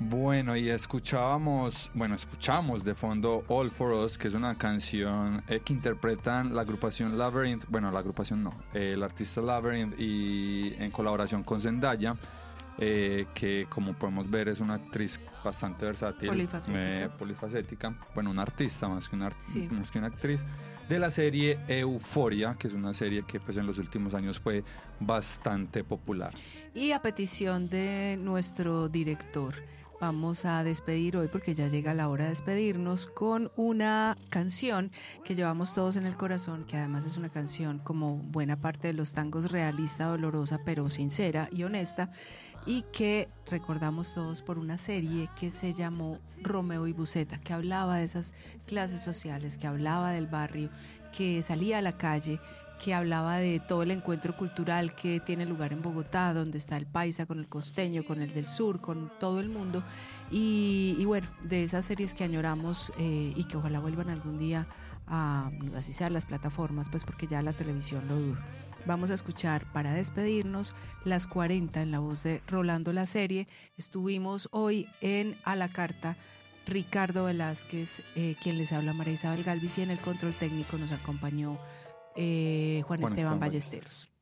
Bueno, y escuchamos de fondo All For Us, que es una canción que interpretan la agrupación Labyrinth, bueno, la agrupación no, el artista Labyrinth y en colaboración con Zendaya, que como podemos ver es una actriz bastante versátil, polifacética, bueno, una artista más que una actriz, de la serie Euphoria, que es una serie que pues en los últimos años fue bastante popular. Y a petición de nuestro director, vamos a despedir hoy, porque ya llega la hora de despedirnos, con una canción que llevamos todos en el corazón, que además es una canción como buena parte de los tangos, realista, dolorosa, pero sincera y honesta, y que recordamos todos por una serie que se llamó Romeo y Buceta, que hablaba de esas clases sociales, que hablaba del barrio, que salía a la calle, que hablaba de todo el encuentro cultural que tiene lugar en Bogotá, donde está el paisa con el costeño, con el del sur, con todo el mundo, y bueno, de esas series que añoramos y que ojalá vuelvan algún día a, así sea, las plataformas, pues porque ya la televisión lo duda. Vamos a escuchar, para despedirnos, Las 40 en la voz de Rolando La Serie. Estuvimos hoy en A la Carta Ricardo Velázquez, quien les habla, María Isabel Galvis, y en el control técnico nos acompañó Juan Esteban Ballesteros.